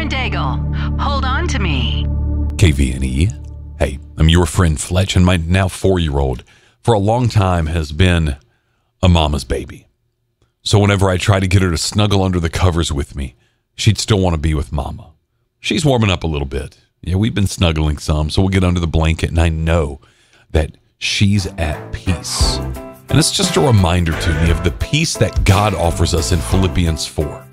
and Daigle. Hold on to me. KVNE. Hey, I'm your friend Fletch, and my now 4-year-old for a long time has been a mama's baby. So whenever I try to get her to snuggle under the covers with me, she'd still want to be with mama. She's warming up a little bit. Yeah, we've been snuggling some, so we'll get under the blanket, and I know that she's at peace. And it's just a reminder to me of the peace that God offers us in Philippians 4.